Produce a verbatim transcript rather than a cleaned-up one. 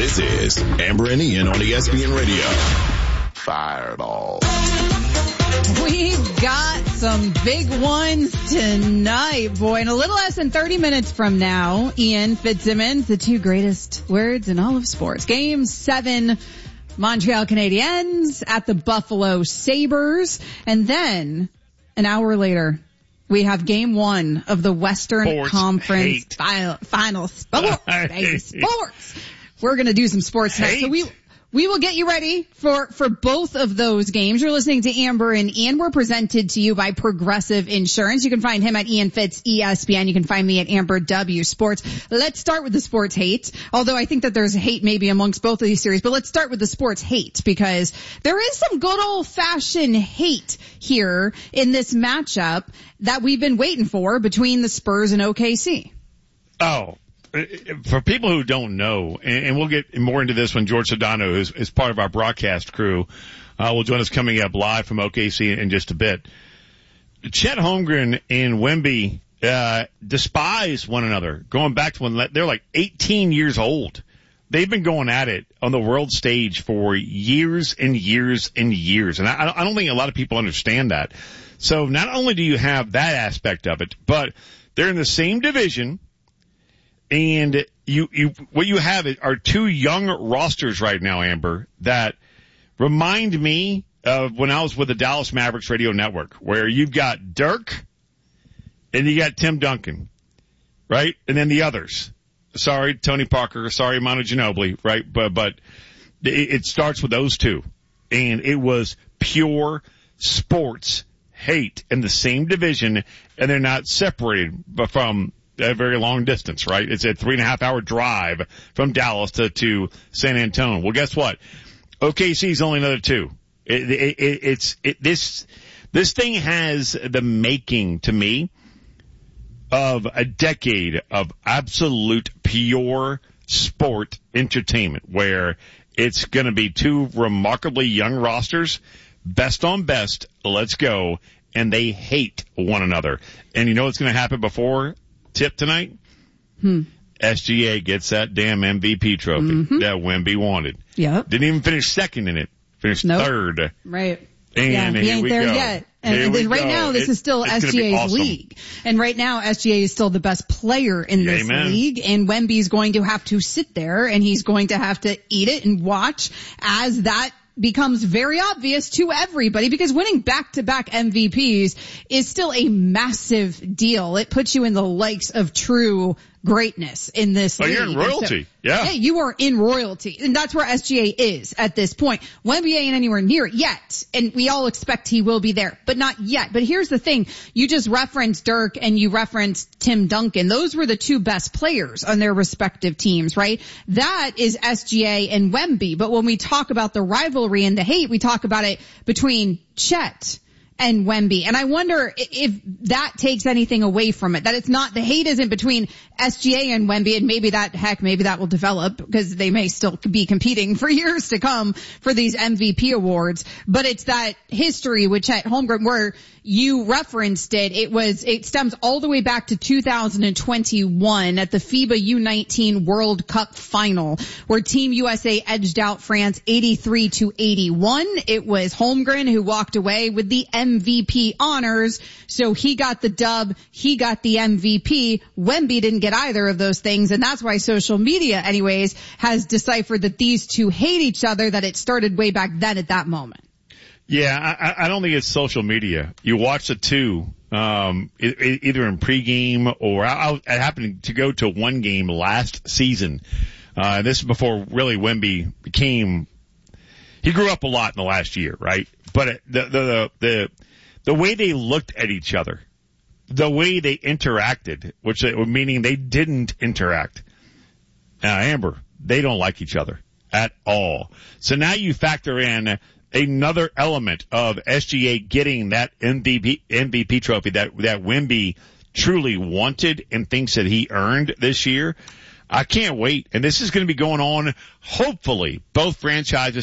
This is Amber and Ian on E S P N Radio. Fireball. We've got some big ones tonight, boy. In a little less than thirty minutes from now, Ian Fitzsimmons, the two greatest words in all of sports. Game seven, Montreal Canadiens at the Buffalo Sabres. And then, an hour later, we have game one of the Western sports Conference fi- Finals. Sports, baby, sports. We're going to do some sports tonight. So we... We will get you ready for, for both of those games. You're listening to Amber and Ian. We're presented to you by Progressive Insurance. You can find him at Ian Fitz E S P N. You can find me at Amber W Sports. Let's start with the sports hate. Although I think that there's hate maybe amongst both of these series, but let's start with the sports hate because there is some good old fashioned hate here in this matchup that we've been waiting for between the Spurs and O K C. Oh. For people who don't know, and we'll get more into this when George Sedano is, is part of our broadcast crew, uh, will join us coming up live from O K C in just a bit. Chet Holmgren and Wemby, uh, despise one another, going back to when they're like eighteen years old. They've been going at it on the world stage for years and years and years. And I, I don't think a lot of people understand that. So not only do you have that aspect of it, but they're in the same division. And you, you, what you have are two young rosters right now, Amber, that remind me of when I was with the Dallas Mavericks radio network, where you've got Dirk and you got Tim Duncan, right? And then the others. Sorry, Tony Parker. Sorry, Manu Ginobili, right? But, but it, it starts with those two. And it was pure sports hate in the same division, and they're not separated from a very long distance, right? It's a three and a half hour drive from Dallas to, to San Antonio. Well, guess what? O K C is only another two. It, it, it, it's, it, this, this thing has the making to me of a decade of absolute pure sport entertainment where it's going to be two remarkably young rosters, best on best. Let's go. And they hate one another. And you know what's going to happen before tip tonight? Hmm. S G A gets that damn M V P trophy mm-hmm. that Wemby wanted. Yep. Didn't even finish second in it. Finished nope. third. Right. And yeah, he here ain't we there go. yet. And, here and we right go. now, this it, is still S G A's awesome. league. And right now, S G A is still the best player in this Amen. league. And Wemby's going to have to sit there and he's going to have to eat it and watch as that becomes very obvious to everybody, because winning back-to-back M V Ps is still a massive deal. It puts you in the likes of true greatness in this oh, league. You're in royalty. So, yeah. yeah. You are in royalty. And that's where S G A is at this point. Wemby ain't anywhere near it yet. And we all expect he will be there, but not yet. But here's the thing. You just referenced Dirk and you referenced Tim Duncan. Those were the two best players on their respective teams, right? That is S G A and Wemby. But when we talk about the rivalry and the hate, we talk about it between Chet and Wemby. And I wonder if that takes anything away from it, that it's not, the hate isn't between S G A and Wemby, and maybe that, heck, maybe that will develop because they may still be competing for years to come for these M V P awards. But it's that history with Chet Holmgren where you referenced it. It was, it stems all the way back to two thousand twenty-one at the FIBA U nineteen World Cup final where Team U S A edged out France eighty-three to eighty-one. It was Holmgren who walked away with the M V P honors. So he got the dub. He got the M V P. Wemby didn't get either of those things. And that's why social media anyways has deciphered that these two hate each other, that it started way back then at that moment. Yeah, I, I don't think it's social media. You watch the two, um, either in pregame or I, I happened to go to one game last season. Uh, this is before really Wemby became, he grew up a lot in the last year, right? But the, the, the, the way they looked at each other, the way they interacted, which meaning they didn't interact. Now, Amber, they don't like each other at all. So now you factor in another element of S G A getting that M V P, M V P trophy that, that Wemby truly wanted and thinks that he earned this year. I can't wait. And this is going to be going on, hopefully, both franchises